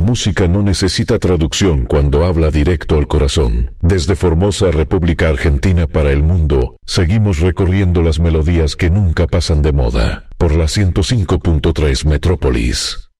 música no necesita traducción cuando habla directo al corazón. Desde Formosa, República Argentina para el mundo, seguimos recorriendo las melodías que nunca pasan de moda. Por la 105.3 Metrópolis.